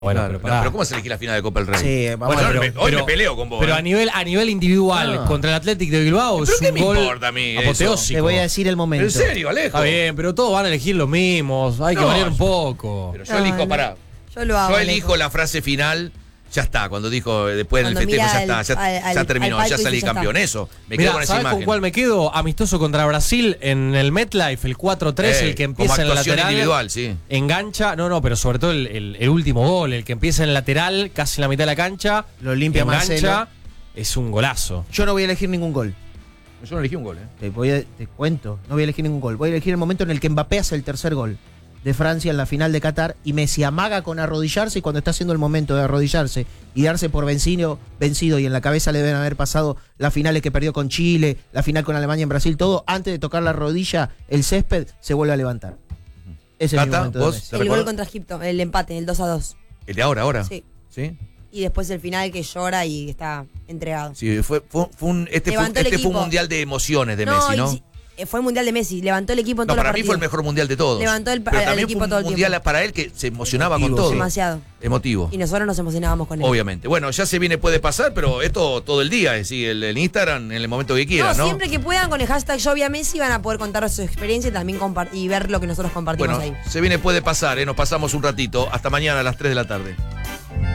Bueno, Claro, pero, pero ¿cómo se elegí la final de Copa del Rey? Sí, vamos Bueno, a ver, hoy me peleo con vos. Pero a nivel individual, contra el Athletic de Bilbao, ¿Pero es qué un me gol importa a mí eso? apoteósico. Te voy a decir el momento. ¿En serio, Alejo? Está bien, pero todos van a elegir los mismos. Hay que No, variar un poco. Pero yo elijo, pará. Yo lo hago. Yo elijo la frase final. Ya está, cuando dijo después del Cuando festejo, ya mira está, ya terminó, al ya palco y salí dice, ya campeón. está. Eso, me Mirá, quedo con esa ¿sabés imagen. con cuál me quedo? Amistoso contra Brasil en el MetLife, el 4-3, el que empieza como en el actuación lateral. individual, sí. Engancha, pero sobre todo el último gol, el que empieza en el lateral, casi en la mitad de la cancha. Lo limpia engancha, Marcelo. es un golazo. Yo no voy a elegir ningún gol. Yo no elegí un gol, Te cuento, no voy a elegir ningún gol. Voy a elegir el momento en el que Mbappé hace el tercer gol de Francia en la final de Qatar y Messi amaga con arrodillarse, y cuando está haciendo el momento de arrodillarse y darse por vencido, y en la cabeza le deben haber pasado las finales que perdió con Chile, la final con Alemania en Brasil, todo, antes de tocar la rodilla, el césped se vuelve a levantar. Ese es mi Cata, momento de vos, Messi. ¿te El gol recordás? contra Egipto, el empate, el 2-2. El de ahora. Sí. ¿Sí? Y después el final que llora y está entregado. Sí, este fue un Levantó el equipo. mundial de emociones de Messi, ¿no? Fue el mundial de Messi, levantó el equipo en No, todos los para mí partidos. fue el mejor mundial de todos. Levantó Pero al también equipo fue un todo el mundial tiempo. para él que se emocionaba con Emotivo, todo. sí. Demasiado. Emotivo. Y nosotros nos emocionábamos con él. Obviamente. Bueno, ya se viene, puede pasar, pero esto todo el día, sí, el Instagram en el momento que quieran, ¿no? Siempre que puedan con el hashtag Yo vi a Messi van a poder contar su experiencia y también y ver lo que nosotros compartimos Bueno, ahí. se viene, puede pasar, nos pasamos un ratito. Hasta mañana a las 3 de la tarde.